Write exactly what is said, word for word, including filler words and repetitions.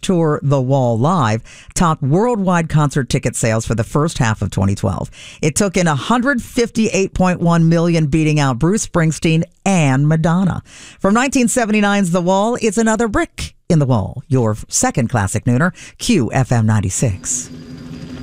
tour The Wall Live topped worldwide concert ticket sales for the first half of twenty twelve. It took in one hundred fifty-eight point one million dollars, beating out Bruce Springsteen and Madonna. From nineteen seventy-nine's The Wall, it's another brick in the wall. Your second classic nooner, Q F M ninety-six.